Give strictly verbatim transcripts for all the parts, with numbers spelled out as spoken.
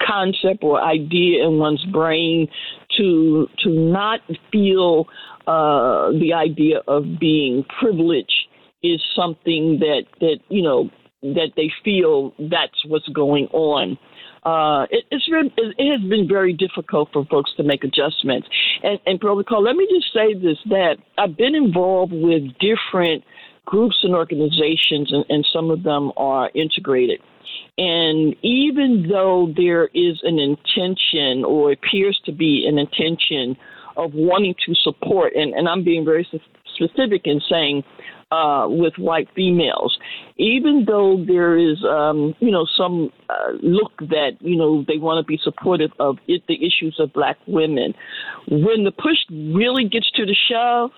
concept or idea in one's brain to to not feel uh, the idea of being privileged is something that, that you know, that they feel that's what's going on. Uh, it, it's been, it has been very difficult for folks to make adjustments. And, and Brother Cole, let me just say this, that I've been involved with different groups and organizations, and, and some of them are integrated. And even though there is an intention, or appears to be an intention, of wanting to support, and, and I'm being very specific in saying uh, with white females, even though there is, um, you know, some uh, look that, you know, they want to be supportive of it, the issues of black women, when the push really gets to the shove,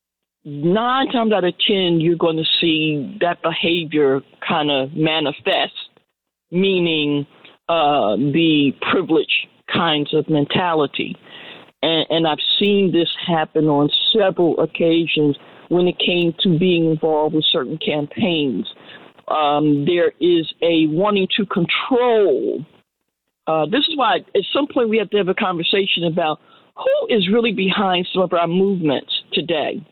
nine times out of ten, you're going to see that behavior kind of manifest, meaning uh, the privilege kinds of mentality. And, and I've seen this happen on several occasions when it came to being involved with certain campaigns. Um, there is a wanting to control. Uh, this is why at some point we have to have a conversation about who is really behind some of our movements today.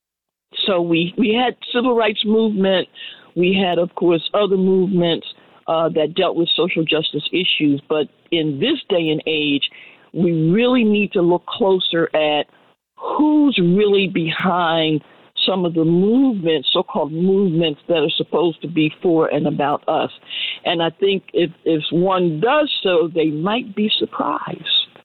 So we, we had civil rights movement. We had, of course, other movements uh, that dealt with social justice issues. But in this day and age, we really need to look closer at who's really behind some of the movements, so-called movements that are supposed to be for and about us. And I think if, if one does so, they might be surprised.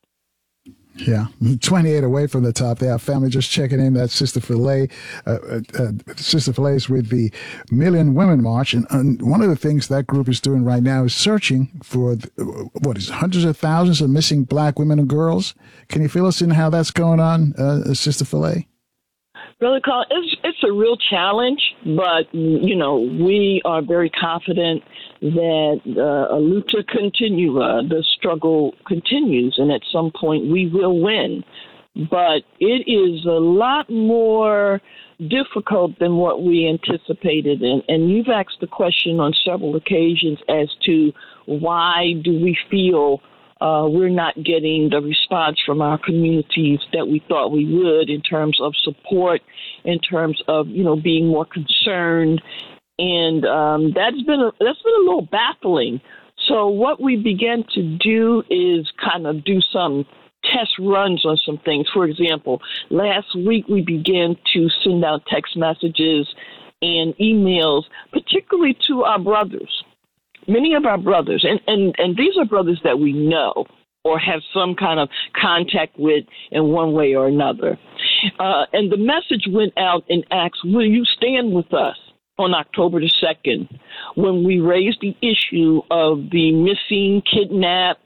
Yeah, twenty-eight away from the top there. Our family just checking in. That's Sister Philae. Uh, uh, uh, Sister Philae is with the Million Women March. And, and one of the things that group is doing right now is searching for, the, what is it, hundreds of thousands of missing black women and girls. Can you fill us in how that's going on, uh, Sister Philae? Brother Carl, it's, it's a real challenge, but, you know, we are very confident that uh, a lucha continua, the struggle continues, and at some point we will win. But it is a lot more difficult than what we anticipated. And, and you've asked the question on several occasions as to why do we feel Uh, we're not getting the response from our communities that we thought we would in terms of support, in terms of, you know, being more concerned. And um, that's been a, that's been a little baffling. So what we began to do is kind of do some test runs on some things. For example, last week we began to send out text messages and emails, particularly to our brothers. Many of our brothers, and, and, and these are brothers that we know or have some kind of contact with in one way or another. Uh, and the message went out and asked, will you stand with us on October the second when we raised the issue of the missing, kidnapped,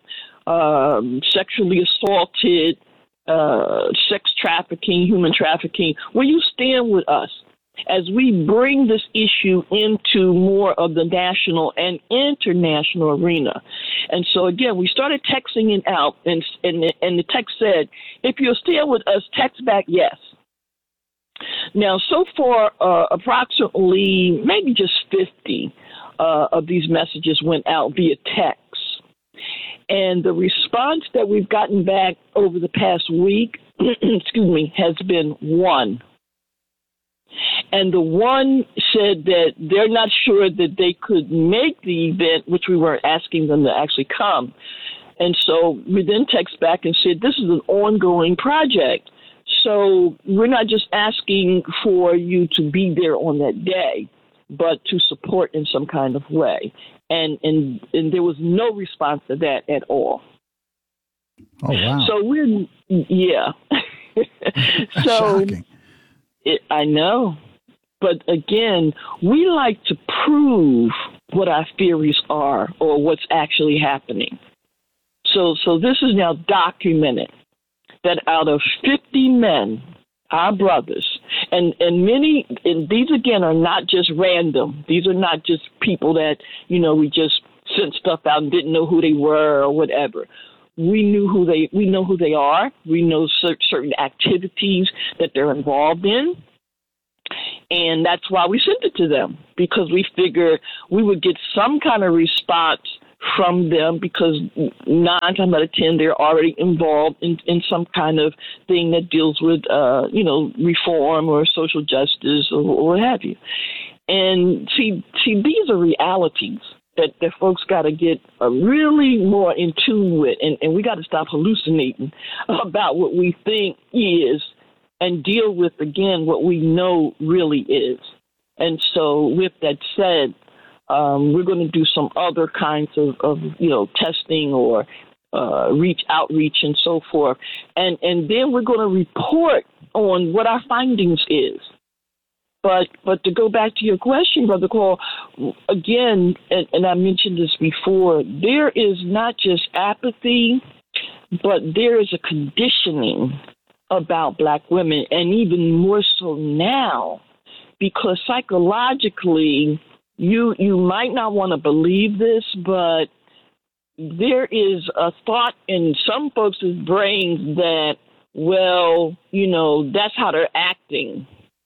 um, sexually assaulted, uh, sex trafficking, human trafficking? Will you stand with us as we bring this issue into more of the national and international arena? And so, again, we started texting it out, and, and, and the text said, if you're still with us, text back yes. Now, so far, uh, approximately maybe just fifty uh, of these messages went out via text. And the response that we've gotten back over the past week, excuse me, has been one. And the one said that they're not sure that they could make the event, which we weren't asking them to actually come. And so we then text back and said, this is an ongoing project. So we're not just asking for you to be there on that day, but to support in some kind of way. And and, and there was no response to that at all. Oh, wow. So we're, yeah. so. Shocking. It, I know. But again, we like to prove what our theories are or what's actually happening. So so this is now documented that out of fifty men, our brothers, and, and many, and these again are not just random. These are not just people that, you know, we just sent stuff out and didn't know who they were or whatever. We knew who they, we know who they are. We know certain activities that they're involved in. And that's why we sent it to them, because we figured we would get some kind of response from them because nine times out of ten they're already involved in, in some kind of thing that deals with uh, you know reform or social justice or, or what have you. And see, see, these are realities that, that folks got to get uh, really more in tune with, and, and we got to stop hallucinating about what we think is and deal with, again, what we know really is. And so with that said, um, we're going to do some other kinds of, of you know, testing or uh, reach outreach and so forth. And, and then we're going to report on what our findings is. But but to go back to your question, Brother Cole, again, and, and I mentioned this before, there is not just apathy, but there is a conditioning about Black women, and even more so now, because psychologically, you you might not want to believe this, but there is a thought in some folks' brains that, well, you know, that's how they're acting.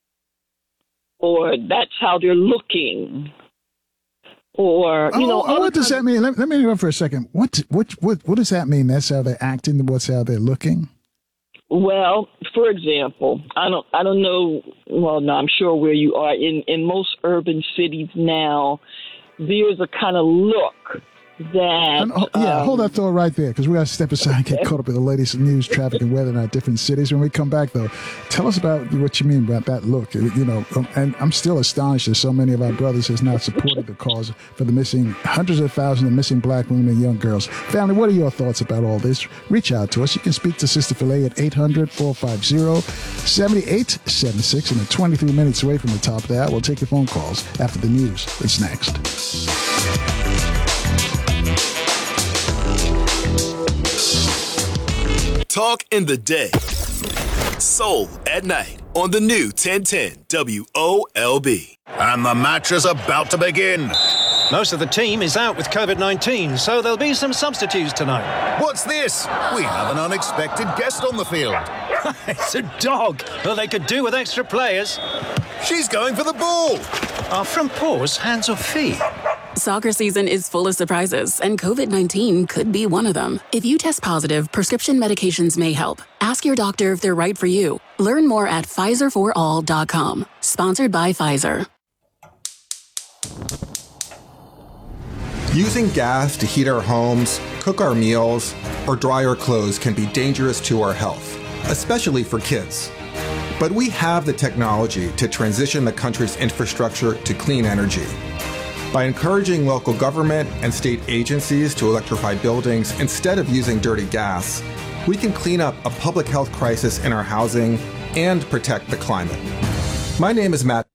Or that's how they're looking, or you know. Oh, what does that mean? Let, let me interrupt for a second. What what what what does that mean? That's how they're acting. What's how they're looking? Well, for example, I don't I don't know. Well, no, I'm sure where you are in in most urban cities now, there's a kind of look that. And, oh, yeah, um, hold that thought right there, because we got to step aside and get okay. caught up with the latest news, traffic, and weather in our different cities. When we come back, though, tell us about what you mean about that look. You know, and I'm still astonished that so many of our brothers has not supported the cause for the missing hundreds of thousands of missing Black women and young girls. Family, what are your thoughts about all this? Reach out to us. You can speak to Sister Philae at eight hundred, four five zero, seven eight seven six. And at twenty-three minutes away from the top of the hour, we'll take your phone calls after the news. It's next. Talk in the day. Soul at night on the new ten ten W O L B. And the match is about to begin. Most of the team is out with COVID nineteen, so there'll be some substitutes tonight. What's this? We have an unexpected guest on the field. It's a dog. Well, they could do with extra players. She's going for the ball. Are front paws hands or feet? Soccer season is full of surprises, and COVID nineteen could be one of them. If you test positive, prescription medications may help. Ask your doctor if they're right for you. Learn more at Pfizer for all dot com. Sponsored by Pfizer. Using gas to heat our homes, cook our meals, or dry our clothes can be dangerous to our health, especially for kids. But we have the technology to transition the country's infrastructure to clean energy. By encouraging local government and state agencies to electrify buildings instead of using dirty gas, we can clean up a public health crisis in our housing and protect the climate. My name is Matt.